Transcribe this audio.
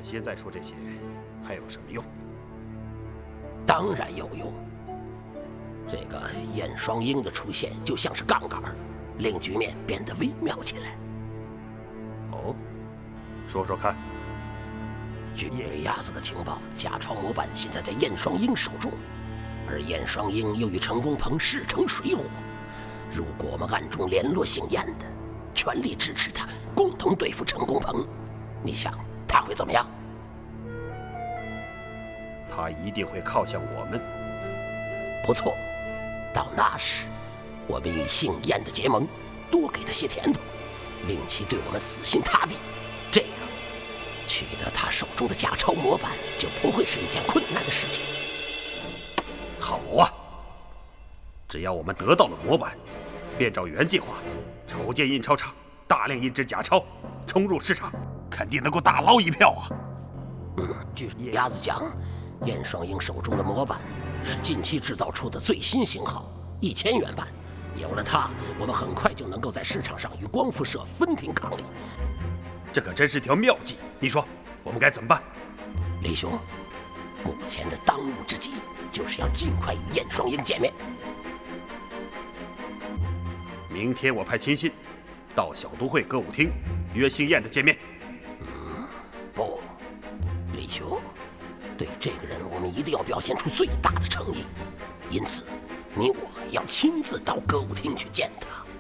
现在说这些还有什么用？ 当然有用。这个燕双鹰的出现就像是杠杆，令局面变得微妙起来。 哦，说说看。 据野鸭子的情报，假钞模板现在在燕双鹰手中，而燕双鹰又与陈公鹏势成水火。如果我们暗中联络姓燕的，全力支持他，共同对付陈公鹏，你想他会怎么样？ 他一定会靠向我们。 不错，到那时，我们与姓燕的结盟，多给他些甜头，令其对我们死心塌地。这样，取得他手中的假钞模板就不会是一件困难的事情。 好啊，只要我们得到了模板，便照原计划，筹建印钞厂，大量印制假钞，冲入市场，肯定能够大捞一票啊！ 据鸭子讲，燕双鹰手中的模板是近期制造出的最新型号，1000元版。有了它，我们很快就能够在市场上与光复社分庭抗礼。 这可真是条妙计，你说我们该怎么办？ 李兄，目前的当务之急就是要尽快与燕双鹰见面。 明天我派亲信到小都会歌舞厅约姓燕的见面。 不，李兄，对这个人我们一定要表现出最大的诚意，因此你我要亲自到歌舞厅去见他。